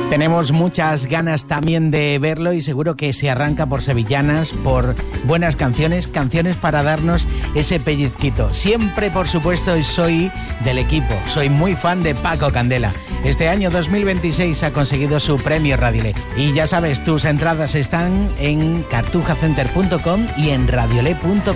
Tenemos muchas ganas también de verlo y seguro que se arranca por sevillanas, por buenas canciones, canciones para darnos ese pellizquito. Siempre, por supuesto, soy del equipo, soy muy fan de Paco Candela. Este año 2026 ha conseguido su premio Radiolé. Y ya sabes, tus entradas están en cartujacenter.com y en radiolé.com.